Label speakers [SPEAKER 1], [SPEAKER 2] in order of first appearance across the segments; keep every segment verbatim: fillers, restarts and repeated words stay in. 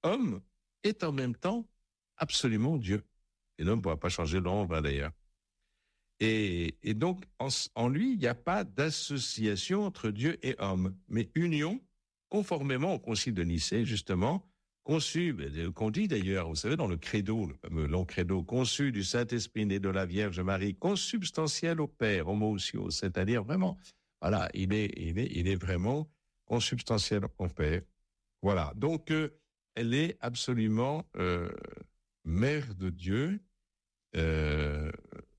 [SPEAKER 1] homme est en même temps absolument Dieu. Et l'homme ne pourra pas changer l'ombre d'ailleurs. Et, et donc, en, en lui, il n'y a pas d'association entre Dieu et homme, mais union, conformément au Concile de Nicée, justement, conçu, qu'on dit d'ailleurs, vous savez, dans le credo, le fameux long credo, conçu du Saint-Esprit, né de la Vierge Marie, consubstantiel au Père, homoousios, c'est-à-dire vraiment, voilà, il est, il est, il est vraiment consubstantiel au Père. Voilà, donc, euh, elle est absolument euh, mère de Dieu, euh,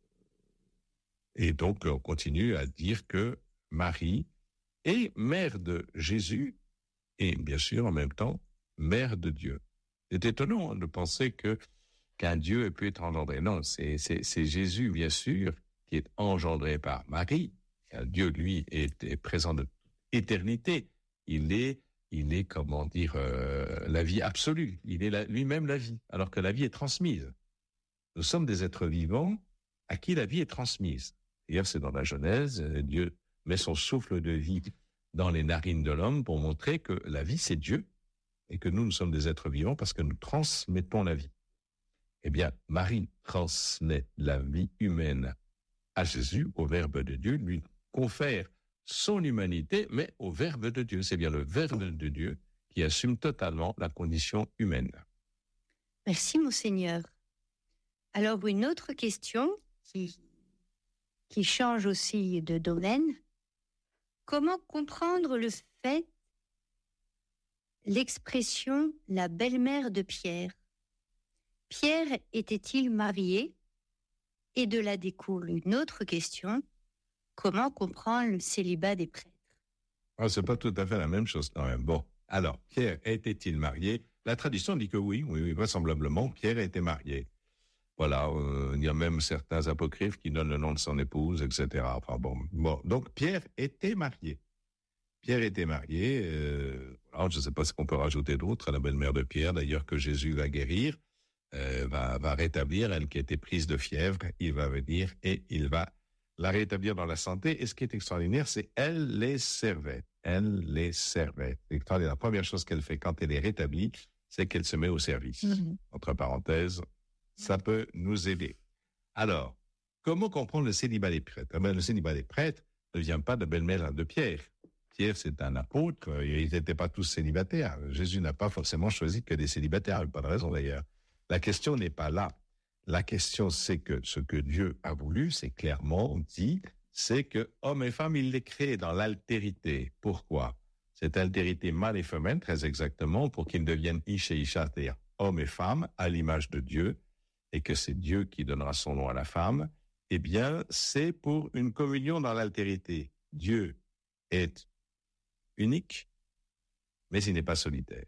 [SPEAKER 1] et donc on continue à dire que Marie est mère de Jésus, et bien sûr, en même temps, mère de Dieu. C'est étonnant de penser que qu'un Dieu ait pu être engendré. Non, c'est, c'est, c'est Jésus, bien sûr, qui est engendré par Marie. Dieu, lui, est, est présent de éternité. Il est, il est, comment dire, euh, la vie absolue. Il est la, lui-même la vie, alors que la vie est transmise. Nous sommes des êtres vivants à qui la vie est transmise. D'ailleurs, c'est dans la Genèse, Dieu met son souffle de vie dans les narines de l'homme pour montrer que la vie, c'est Dieu, et que nous, nous sommes des êtres vivants parce que nous transmettons la vie. Eh bien, Marie transmet la vie humaine à Jésus, au Verbe de Dieu, lui confère son humanité, mais au Verbe de Dieu. C'est bien le Verbe de Dieu qui assume totalement la condition humaine.
[SPEAKER 2] Merci, Monseigneur. Alors, une autre question qui, qui change aussi de domaine. Comment comprendre le fait, l'expression « la belle-mère de Pierre » ? Pierre était-il marié ? Et de là découle une autre question. Comment comprendre le célibat des prêtres ?
[SPEAKER 1] Ah, c'est pas tout à fait la même chose quand même. Bon, alors, Pierre était-il marié ? La tradition dit que oui, oui, oui, vraisemblablement, Pierre était marié. Voilà, euh, il y a même certains apocryphes qui donnent le nom de son épouse, et cetera. Enfin bon, bon, donc Pierre était marié. Pierre était marié. Euh, alors je ne sais pas ce qu'on peut rajouter d'autre. La belle-mère de Pierre, d'ailleurs, que Jésus va guérir, euh, va, va rétablir, elle qui était prise de fièvre, il va venir et il va la rétablir dans la santé. Et ce qui est extraordinaire, c'est elle les servait. Elle les servait. C'est extraordinaire. La première chose qu'elle fait quand elle est rétablie, c'est qu'elle se met au service. Mmh. Entre parenthèses, ça peut nous aider. Alors, comment comprendre le célibat des prêtres ? Eh bien, le célibat des prêtres ne vient pas de belle-mère de Pierre. Pierre, c'est un apôtre, ils n'étaient pas tous célibataires. Jésus n'a pas forcément choisi que des célibataires, pas de raison d'ailleurs. La question n'est pas là. La question, c'est que ce que Dieu a voulu, c'est clairement dit, c'est que hommes et femmes, il les crée dans l'altérité. Pourquoi ? Cette altérité mâle et femelle, très exactement, pour qu'ils deviennent ish et isha, c'est-à-dire hommes et femmes, à l'image de Dieu, et que c'est Dieu qui donnera son nom à la femme, eh bien, c'est pour une communion dans l'altérité. Dieu est unique, mais il n'est pas solitaire.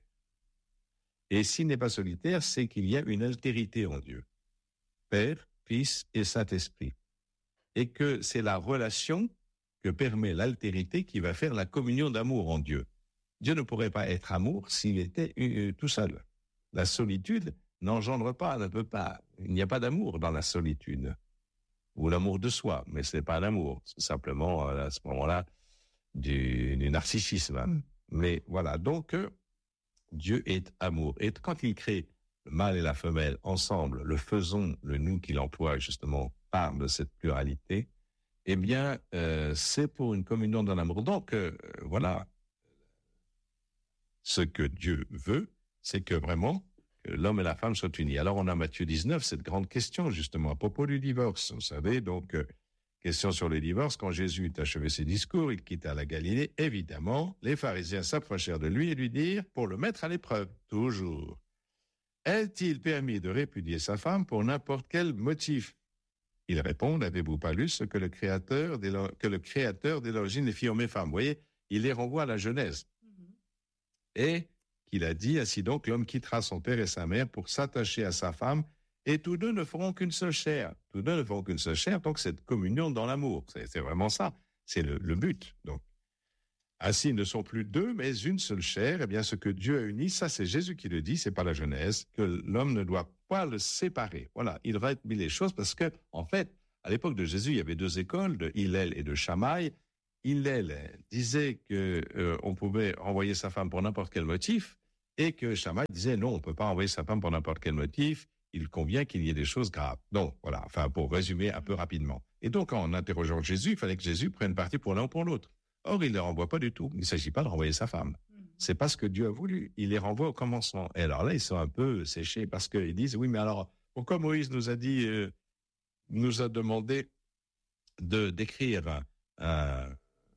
[SPEAKER 1] Et s'il n'est pas solitaire, c'est qu'il y a une altérité en Dieu. Père, Fils et Saint-Esprit. Et que c'est la relation que permet l'altérité qui va faire la communion d'amour en Dieu. Dieu ne pourrait pas être amour s'il était euh, tout seul. La solitude n'engendre pas, ne peut pas. Il n'y a pas d'amour dans la solitude. Ou l'amour de soi, mais ce n'est pas l'amour. C'est simplement, à ce moment-là, du, du narcissisme. Mm. Mais voilà, donc, euh, Dieu est amour. Et quand il crée le mâle et la femelle ensemble, le faisons, le nous qu'il emploie justement, parle de cette pluralité, eh bien, euh, c'est pour une communion dans l'amour. Donc, euh, voilà, ce que Dieu veut, c'est que vraiment, que l'homme et la femme soient unis. Alors, on a Matthieu dix-neuf, cette grande question, justement, à propos du divorce. Vous savez, donc, euh, question sur le divorce. Quand Jésus eut achevé ses discours, il quitta la Galilée. Évidemment, les pharisiens s'approchèrent de lui et lui dirent, pour le mettre à l'épreuve, toujours, est-il permis de répudier sa femme pour n'importe quel motif ? Ils répondent, avez-vous pas lu ce que le Créateur, que le Créateur dès l'origine les fit hommes et femmes ? Vous voyez, il les renvoie à la Genèse. Mm-hmm. Et qu'il a dit, ainsi donc, l'homme quittera son père et sa mère pour s'attacher à sa femme, et tous deux ne feront qu'une seule chair. Tous deux ne feront qu'une seule chair, donc cette communion dans l'amour. C'est, c'est vraiment ça, c'est le, le but. Donc, ainsi, ils ne sont plus deux, mais une seule chair. Eh bien, ce que Dieu a uni, ça c'est Jésus qui le dit, c'est pas la Genèse, que l'homme ne doit pas le séparer. Voilà, il va être mis les choses parce que, en fait, à l'époque de Jésus, il y avait deux écoles, de Hillel et de Shammai. Hillel disait que euh, on pouvait renvoyer sa femme pour n'importe quel motif, et que Shammai disait non, on ne peut pas envoyer sa femme pour n'importe quel motif, il convient qu'il y ait des choses graves. Donc, voilà, enfin, pour résumer un peu rapidement. Et donc, en interrogeant Jésus, il fallait que Jésus prenne parti pour l'un ou pour l'autre. Or, il ne les renvoie pas du tout. Il ne s'agit pas de renvoyer sa femme. C'est pas ce que Dieu a voulu. Il les renvoie au commencement. Et alors là, ils sont un peu séchés parce qu'ils disent, oui, mais alors, pourquoi Moïse nous a dit, euh, nous a demandé de d'écrire, euh,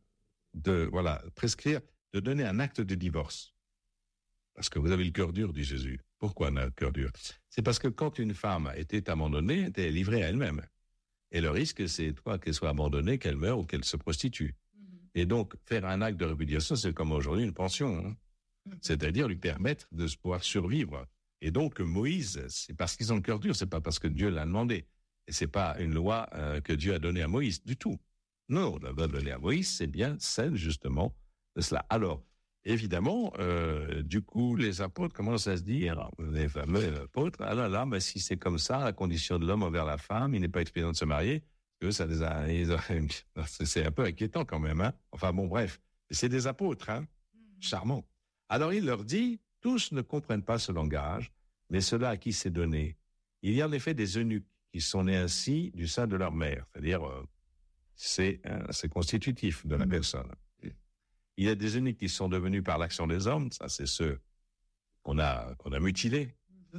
[SPEAKER 1] de voilà, prescrire, de donner un acte de divorce? Parce que vous avez le cœur dur, dit Jésus. Pourquoi on a le cœur dur? C'est parce que quand une femme était abandonnée, elle était livrée à elle-même. Et le risque, c'est toi qu'elle soit abandonnée, qu'elle meure ou qu'elle se prostitue. Mm-hmm. Et donc, faire un acte de répudiation, c'est comme aujourd'hui une pension. Hein? Mm-hmm. C'est-à-dire lui permettre de pouvoir survivre. Et donc, Moïse, c'est parce qu'ils ont le cœur dur, c'est pas parce que Dieu l'a demandé. Et c'est pas une loi euh, que Dieu a donnée à Moïse du tout. Non, la loi donnée à Moïse, c'est bien celle, justement, de cela. Alors, évidemment, euh, du coup, les apôtres commencent à se dire, les fameux apôtres, ah là là, mais si c'est comme ça, la condition de l'homme envers la femme, il n'est pas expédient de se marier, que ça les a, ils ont, c'est un peu inquiétant quand même, hein. Enfin bon, bref, c'est des apôtres, hein, charmants. Alors il leur dit, tous ne comprennent pas ce langage, mais ceux-là à qui c'est donné. Il y a en effet des eunuques qui sont nés ainsi du sein de leur mère, c'est-à-dire, euh, c'est, hein, c'est constitutif de la personne. Il y a des eunuques qui sont devenus par l'action des hommes, ça c'est ceux qu'on a, qu'on a mutilés. Mm-hmm.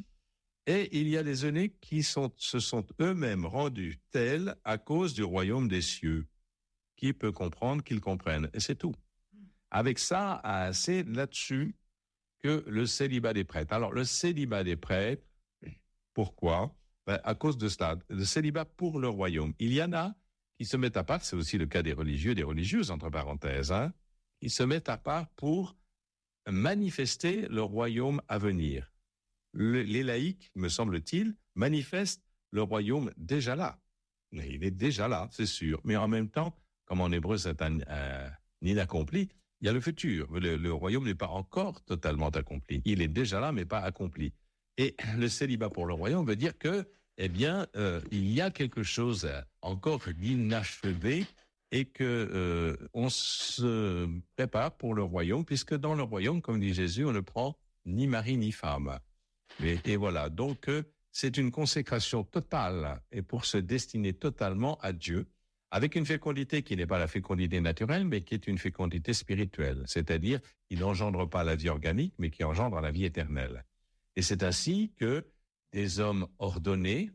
[SPEAKER 1] Et il y a des eunuques qui sont, se sont eux-mêmes rendus tels à cause du royaume des cieux. Qui peut comprendre qu'ils comprennent? Et c'est tout. Avec ça, c'est là-dessus que le célibat des prêtres. Alors le célibat des prêtres, pourquoi? Ben, à cause de cela, le célibat pour le royaume. Il y en a qui se mettent à part, c'est aussi le cas des religieux, des religieuses, entre parenthèses, hein. Ils se mettent à part pour manifester le royaume à venir. Le, les laïcs, me semble-t-il, manifestent le royaume déjà là. Il est déjà là, c'est sûr. Mais en même temps, comme en hébreu c'est un, un inaccompli, il y a le futur. Le, le royaume n'est pas encore totalement accompli. Il est déjà là, mais pas accompli. Et le célibat pour le royaume veut dire que, eh bien, euh, il y a quelque chose encore d'inachevé et que euh, on se prépare pour le royaume, puisque dans le royaume, comme dit Jésus, on ne prend ni mari ni femme. Et, et voilà, donc euh, c'est une consécration totale, et pour se destiner totalement à Dieu, avec une fécondité qui n'est pas la fécondité naturelle, mais qui est une fécondité spirituelle, c'est-à-dire qui n'engendre pas la vie organique, mais qui engendre la vie éternelle. Et c'est ainsi que des hommes ordonnés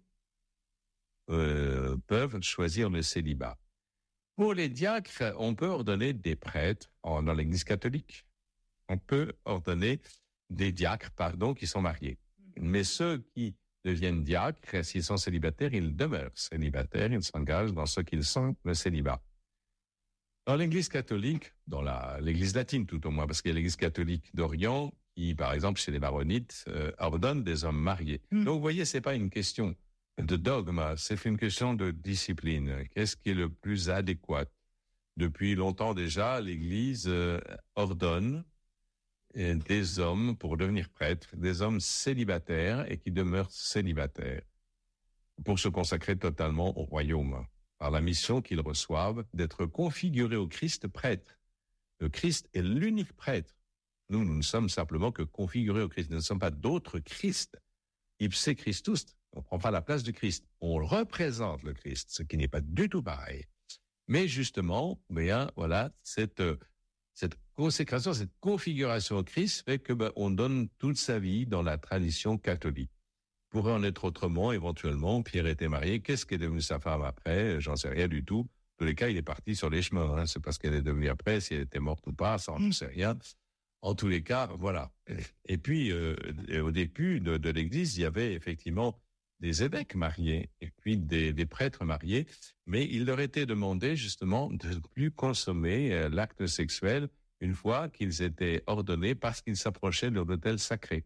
[SPEAKER 1] euh, peuvent choisir le célibat. Pour les diacres, on peut ordonner des prêtres en, dans l'Église catholique. On peut ordonner des diacres, pardon, qui sont mariés. Mais ceux qui deviennent diacres, s'ils sont célibataires, ils demeurent célibataires, ils s'engagent dans ce qu'ils sont, le célibat. Dans l'Église catholique, dans la, l'Église latine tout au moins, parce qu'il y a l'Église catholique d'Orient, qui, par exemple, chez les maronites, euh, ordonne des hommes mariés. Mmh. Donc, vous voyez, c'est pas une question de dogme, c'est une question de discipline. Qu'est-ce qui est le plus adéquat? Depuis longtemps déjà, l'Église euh, ordonne euh, des hommes pour devenir prêtres, des hommes célibataires et qui demeurent célibataires, pour se consacrer totalement au royaume, par la mission qu'ils reçoivent d'être configurés au Christ prêtre. Le Christ est l'unique prêtre. Nous, nous ne sommes simplement que configurés au Christ. Nous ne sommes pas d'autres Christ. Ipse Christus. On ne prend pas la place du Christ. On représente le Christ, ce qui n'est pas du tout pareil. Mais justement, bien, voilà, cette, cette consécration, cette configuration au Christ fait que ben, on donne toute sa vie dans la tradition catholique. Pourrait en être autrement, éventuellement. Pierre était marié. Qu'est-ce qui est devenu sa femme après? J'en sais rien du tout. Dans tous les cas, il est parti sur les chemins. Hein. C'est parce qu'elle est devenue après, si elle était morte ou pas, ça, j'en sais rien. En tous les cas, voilà. Et puis, euh, au début de, de l'Église, il y avait effectivement des évêques mariés et puis des, des prêtres mariés, mais il leur était demandé justement de ne plus consommer euh, l'acte sexuel une fois qu'ils étaient ordonnés parce qu'ils s'approchaient de l'autel sacré.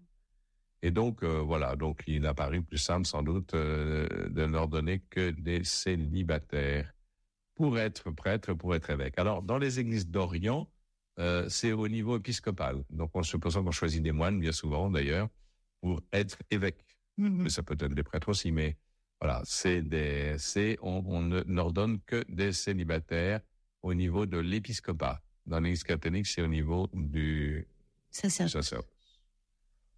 [SPEAKER 1] Et donc, euh, voilà, donc il a paru plus simple sans doute euh, de n'ordonner que des célibataires pour être prêtre, pour être évêque. Alors, dans les églises d'Orient, euh, c'est au niveau épiscopal. Donc, on suppose qu'on choisit des moines, bien souvent d'ailleurs, pour être évêque. Mm-hmm. Mais ça peut être des prêtres aussi, mais voilà, c'est des, c'est, on, on n'ordonne que des célibataires au niveau de l'épiscopat. Dans l'église catholique, c'est au niveau du sacerdoce.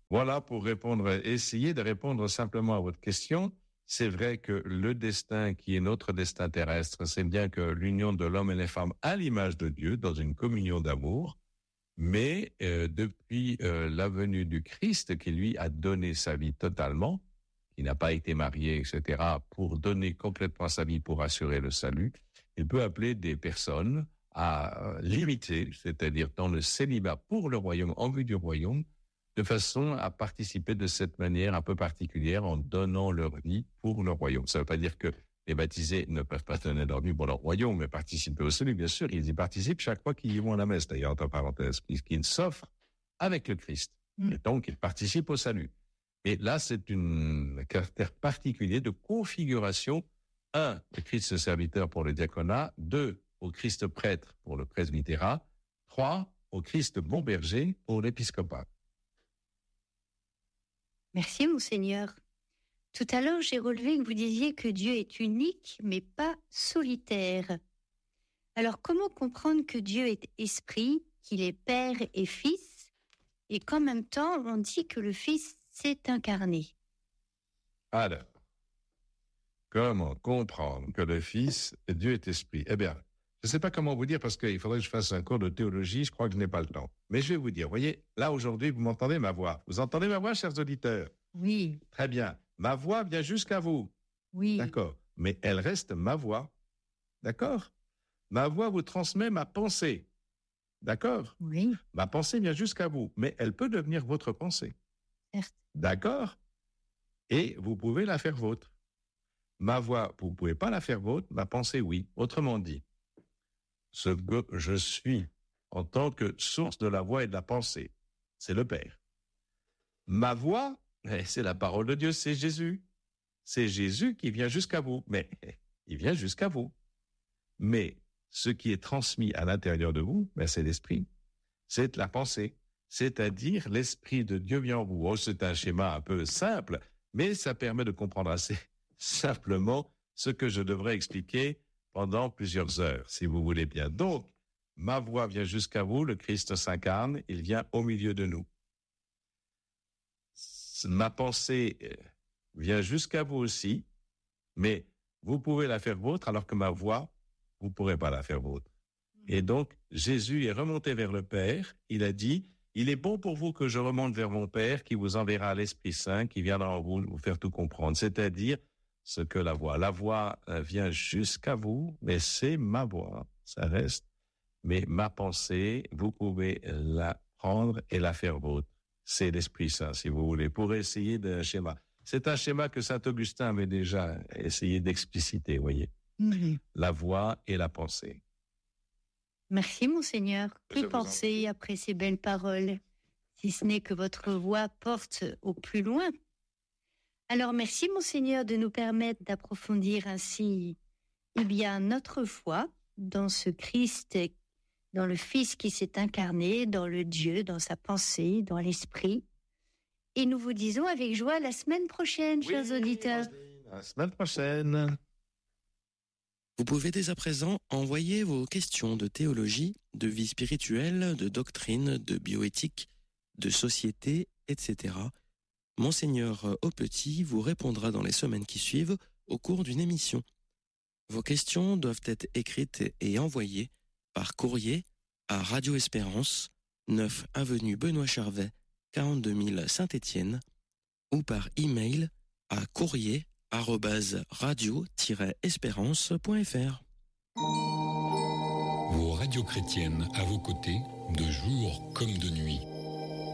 [SPEAKER 1] Voilà pour répondre, essayer de répondre simplement à votre question. C'est vrai que le destin qui est notre destin terrestre, c'est bien que l'union de l'homme et les femmes à l'image de Dieu, dans une communion d'amour, mais euh, depuis euh, la venue du Christ, qui lui a donné sa vie totalement, qui n'a pas été marié, et cetera, pour donner complètement sa vie pour assurer le salut, il peut appeler des personnes à l'imiter, c'est-à-dire dans le célibat pour le royaume, en vue du royaume, de façon à participer de cette manière un peu particulière en donnant leur vie pour le royaume. Ça ne veut pas dire que les baptisés ne peuvent pas donner leur vie pour leur royaume, mais participer au salut, bien sûr, ils y participent chaque fois qu'ils y vont à la messe, d'ailleurs, entre parenthèses, puisqu'ils s'offrent avec le Christ. Mm. Et donc, ils participent au salut. Et là, c'est un caractère particulier de configuration. Un, le Christ serviteur pour le diaconat. Deux, au Christ prêtre pour le presbytérat. Trois, au Christ bon berger pour l'épiscopat.
[SPEAKER 2] Merci, Monseigneur. Tout à l'heure, j'ai relevé que vous disiez que Dieu est unique, mais pas solitaire. Alors, comment comprendre que Dieu est esprit, qu'il est Père et Fils, et qu'en même temps, on dit que le Fils s'est incarné?
[SPEAKER 1] Alors, comment comprendre que le Fils, Dieu est esprit? Eh bien, je ne sais pas comment vous dire, parce qu'il faudrait que je fasse un cours de théologie, je crois que je n'ai pas le temps. Mais je vais vous dire, voyez, là aujourd'hui, vous m'entendez ma voix. Vous entendez ma voix, chers auditeurs?
[SPEAKER 2] Oui.
[SPEAKER 1] Très bien. Ma voix vient jusqu'à vous.
[SPEAKER 2] Oui.
[SPEAKER 1] D'accord. Mais elle reste ma voix. D'accord? Ma voix vous transmet ma pensée. D'accord?
[SPEAKER 2] Oui.
[SPEAKER 1] Ma pensée vient jusqu'à vous, mais elle peut devenir votre pensée.
[SPEAKER 2] Certes.
[SPEAKER 1] D'accord? Et vous pouvez la faire vôtre. Ma voix, vous ne pouvez pas la faire vôtre, ma pensée, oui. Autrement dit, ce que je suis en tant que source de la voix et de la pensée, c'est le Père. Ma voix, c'est la parole de Dieu, c'est Jésus. C'est Jésus qui vient jusqu'à vous, mais il vient jusqu'à vous. Mais ce qui est transmis à l'intérieur de vous, ben c'est l'esprit, c'est la pensée, c'est-à-dire l'esprit de Dieu vient en vous. Oh, c'est un schéma un peu simple, mais ça permet de comprendre assez simplement ce que je devrais expliquer pendant plusieurs heures, si vous voulez bien. Donc, ma voix vient jusqu'à vous, le Christ s'incarne, il vient au milieu de nous. Ma pensée vient jusqu'à vous aussi, mais vous pouvez la faire vôtre, alors que ma voix, vous ne pourrez pas la faire vôtre. Et donc, Jésus est remonté vers le Père, il a dit, il est bon pour vous que je remonte vers mon Père, qui vous enverra l'Esprit Saint, qui viendra en vous, vous faire tout comprendre, c'est-à-dire ce que la voix. La voix vient jusqu'à vous, mais c'est ma voix, ça reste. Mais ma pensée, vous pouvez la prendre et la faire vôtre. C'est l'Esprit Saint, si vous voulez, pour essayer d'un schéma. C'est un schéma que saint Augustin avait déjà essayé d'expliciter, vous voyez. Mm-hmm. La voix et la pensée.
[SPEAKER 2] Merci, Monseigneur. Que penser après ces belles paroles, si ce n'est que votre voix porte au plus loin? Alors, merci, Monseigneur, de nous permettre d'approfondir ainsi eh bien, notre foi dans ce Christ, dans le Fils qui s'est incarné, dans le Dieu, dans sa pensée, dans l'Esprit. Et nous vous disons avec joie la semaine prochaine, oui, chers auditeurs.
[SPEAKER 1] La semaine prochaine.
[SPEAKER 3] Vous pouvez dès à présent envoyer vos questions de théologie, de vie spirituelle, de doctrine, de bioéthique, de société, et cetera. Monseigneur Aupetit vous répondra dans les semaines qui suivent au cours d'une émission. Vos questions doivent être écrites et envoyées par courrier à Radio Espérance, neuf avenue Benoît Charvet, quarante-deux mille Saint-Étienne, ou par email à courrier arobase radio tiret espérance point f r.
[SPEAKER 4] Vos radios chrétiennes à vos côtés, de jour comme de nuit.